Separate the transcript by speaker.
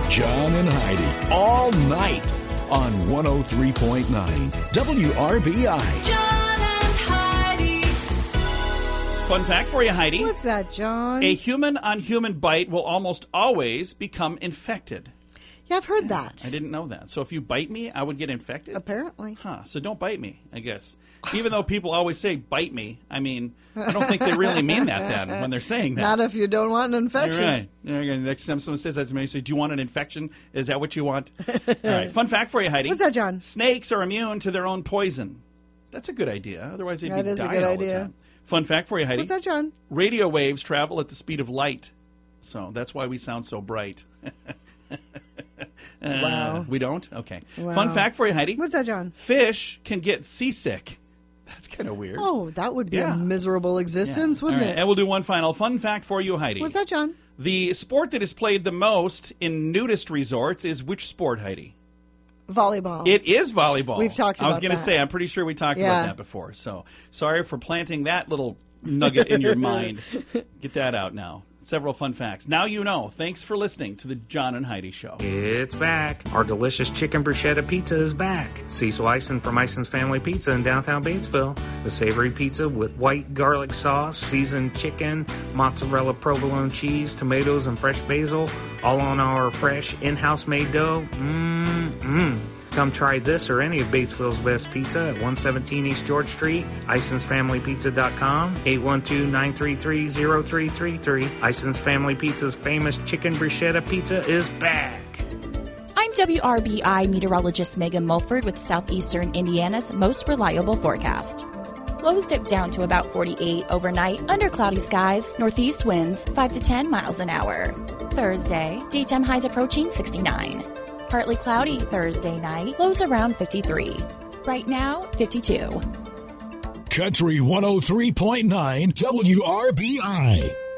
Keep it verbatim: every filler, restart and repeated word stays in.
Speaker 1: John and Heidi, all night on one oh three point nine W R B I.
Speaker 2: John and Heidi.
Speaker 3: Fun fact for you, Heidi.
Speaker 4: What's that, John?
Speaker 3: A human-on-human bite will almost always become infected.
Speaker 4: Yeah, I've heard that.
Speaker 3: I didn't know that. So if you bite me, I would get infected?
Speaker 4: Apparently.
Speaker 3: Huh. So don't bite me, I guess. Even though people always say, bite me, I mean, I don't think they really mean that then when they're saying that.
Speaker 4: Not if you don't want an infection.
Speaker 3: You're right. You're right. Next time someone says that to me, I say, do you want an infection? Is that what you want? All right. Fun fact for you, Heidi.
Speaker 4: What's that, John?
Speaker 3: Snakes are immune to their own poison. That's a good idea. Otherwise, they'd
Speaker 4: That
Speaker 3: be
Speaker 4: is a
Speaker 3: dying
Speaker 4: good
Speaker 3: all
Speaker 4: idea.
Speaker 3: the time. Fun fact for you, Heidi.
Speaker 4: What's that, John?
Speaker 3: Radio waves travel at the speed of light. So that's why we sound so bright. Uh,
Speaker 4: Wow.
Speaker 3: We don't? Okay.
Speaker 4: Wow.
Speaker 3: Fun fact for you, Heidi.
Speaker 4: What's that, John?
Speaker 3: Fish can get seasick. That's kind of weird.
Speaker 4: Oh, that would be
Speaker 3: Yeah.
Speaker 4: a miserable existence,
Speaker 3: Yeah.
Speaker 4: wouldn't
Speaker 3: All right.
Speaker 4: it?
Speaker 3: And we'll do one final fun fact for you, Heidi.
Speaker 4: What's that, John?
Speaker 3: The sport that is played the most in nudist resorts is which sport, Heidi?
Speaker 4: Volleyball.
Speaker 3: It is volleyball.
Speaker 4: We've talked
Speaker 3: I was
Speaker 4: about
Speaker 3: going to
Speaker 4: that.
Speaker 3: say, I'm pretty sure we talked
Speaker 4: Yeah.
Speaker 3: about that before. So sorry for planting that little nugget in your mind. Get that out now. Several fun facts. Now you know. Thanks for listening to the John and Heidi Show.
Speaker 5: It's back. Our delicious chicken bruschetta pizza is back. Cecil Eisen from Eisen's Family Pizza in downtown Batesville. The savory pizza with white garlic sauce, seasoned chicken, mozzarella provolone cheese, tomatoes, and fresh basil, all on our fresh in-house made dough. Mmm-mmm. Come try this or any of Batesville's best pizza at one seventeen East George Street, Ison's Family Pizza dot com, eight one two, nine three three, zero three three three. Ison's Family Pizza's famous chicken bruschetta pizza is back.
Speaker 6: I'm W R B I meteorologist Megan Mulford with Southeastern Indiana's most reliable forecast. Lows dip down to about forty-eight overnight under cloudy skies, northeast winds five to ten miles an hour. Thursday, daytime highs approaching sixty-nine. Partly cloudy Thursday night, lows around fifty-three. Right now, fifty-two.
Speaker 1: Country one oh three point nine W R B I.